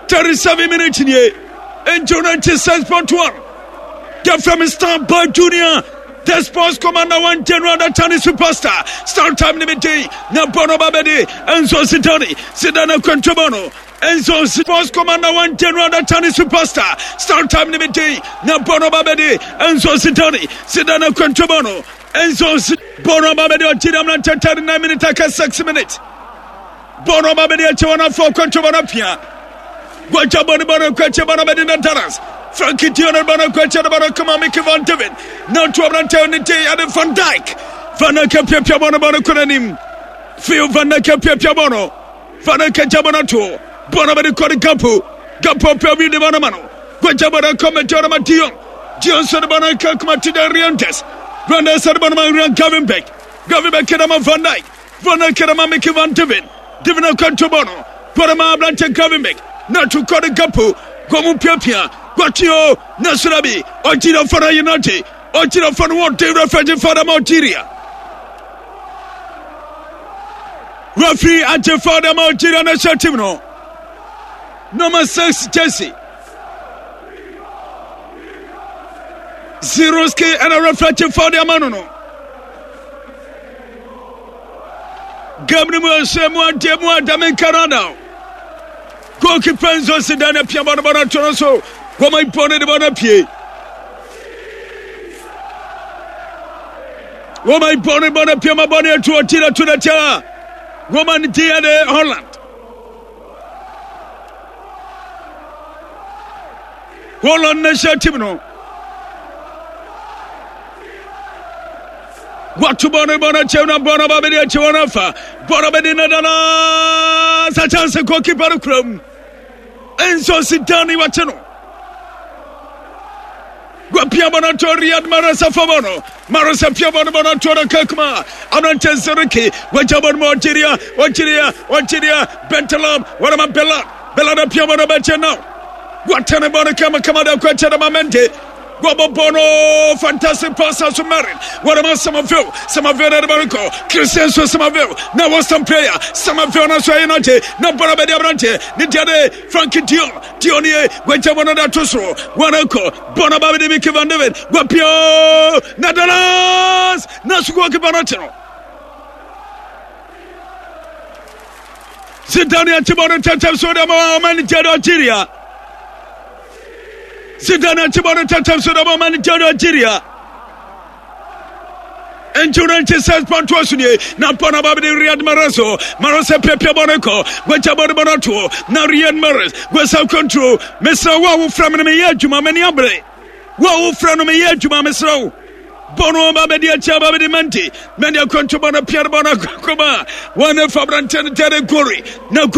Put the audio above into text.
37 minutes here. And 96.1. Get from Star Junior. The sports commander 1 General Attorney Superstar. Start time limit day. Na Bono Babede. Enzo Sidani. Sidana Quentrobono. Enzo sports commander 1 General Attorney Superstar. Start time limit day. Na Bono Babede. Enzo Sidani. Sidana Quentrobono. Enzo Bono Babede. Tidam 39 minutes. 6 minutes. Bono Babede. Chiwana 4 Quentrobono Pia. Guachaboni Bono Quentrobono Bedina Taras. Frankie Dion Bono Quentrobono Kamamiki Van David. Now to Abrantanity and Van Dyke. Vanaka Piabono Bono Kunanim. Phil Vanaka Piabono. Vanaka Jabonato. Bonabadi Kodi Gapu. Gapo Piavi de Bonamano. Guajabana Cometona Mation. Dion Sadabana Kakumatida Riantes. Randa Sadabana Gavin Beck. Gavin Beck Kedama Van Dyke. Vanaka Mamiki Van David. Divino Cantobono. Porama Blanche Gavin Beck. Not to Kodi Gapu. Gomu Pia. Guatio. Nasurabi. Otino Fana Unite. Otino Fana Wonte Refugee for the Montiria. Referee at the Father Montiria National. Number 6, Jesse. Zeroski and a reflective for the Manono. Gabriel Semua Demua Damin Carano. Goalkeeper Penzo Sidana Piabana Toronto. Go my pony the Bonapie. Go my pony Bonapie, my body to a tiller to the tower. Roman Dia de Holland. Holland Nashatino. What to Bonabona Chona Bonabadia Chonafa. Bonabedina such as a goalkeeper crum. Enzo Sidani Watano. Guapiabona Toriad Marasa Fabono. Marasa Piabona Tora Kakma. Anante Zeriki. Wajabon Motiria. Bentalab. What am I Bella? Bella Piabona Bachano. What an about a Kamada Quachamamente. Guabo Bono, fantastic pass out to Marin. What about Somerville? Somerville at Americo. Christian Somerville. Now was some player. Somerville, no Soyanate. No Bonabedi Abrante. Nidiade, Frankie Dion. Dionie, Wajabona Tusro. Wanako. Bonabadi Miki Van David. Guapio. Nadalas. Nasuaki Bonatino. Sidania Tibona Tatam Sodamo, manager Algeria. Sidana Tibona Tatam Sodamo, manager Algeria. And Jordan says Pantuasuni, Napona Babdi Riyad Maraso, Marasa Pepia Bonaco, Wachabona Bonato, Narian Maras, Wesau Control, Messa Wow from Yajuma Maniabre. Wow from Yajuma Messo. Bono Babadia Chabadi Menti, Media Controbona Pierbona Coma, one of Fabrantan Terre Gori.